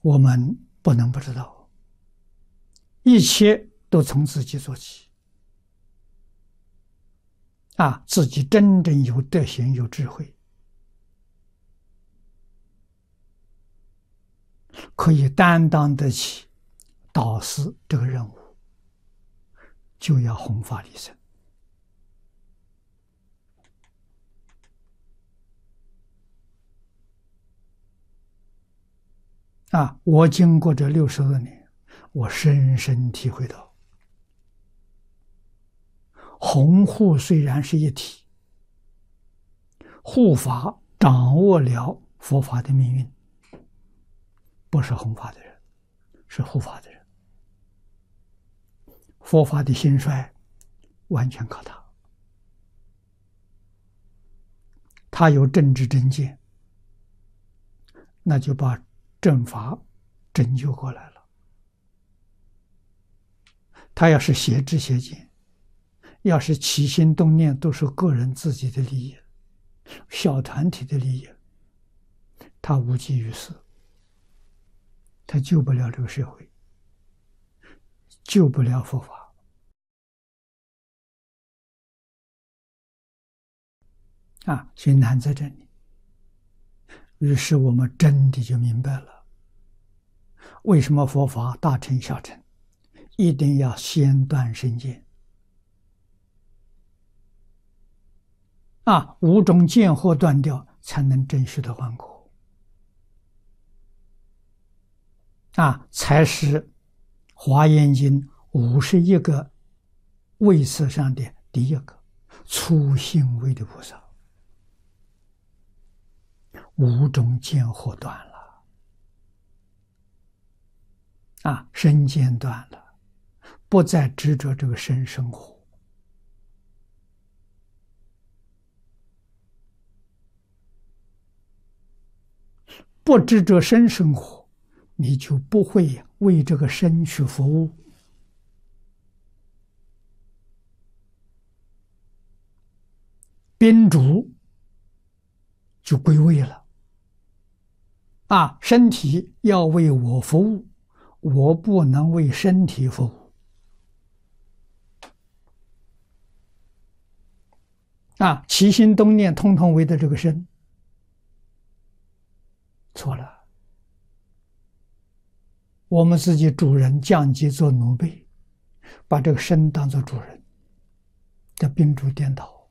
我们不能不知道，一切都从自己做起。自己真正有德行、有智慧，可以担当得起导师这个任务，就要弘法利生。我经过这60多年，我深深体会到，弘护虽然是一体，护法掌握了佛法的命运，不是弘法的人，是护法的人。佛法的兴衰完全靠他，他有政治正见，那就把正法拯救过来了。他要是邪知邪见，要是起心动念都是个人自己的利益、小团体的利益，他无济于事，他救不了这个社会，救不了佛法。所以难在这里。于是我们真的就明白了，为什么佛法大乘小乘一定要先断身见。五种见惑断掉，才能真实的换果。才是华严经51个位次上的第一个初信位的菩萨。5种见惑断了，身见断了，不再执着这个身生活。不执着身生活，你就不会为这个身去服务。宾主就归位了。身体要为我服务，我不能为身体服务。起心动念通通为的这个身，错了。我们自己主人降级做奴婢，把这个身当作主人，这宾主颠倒。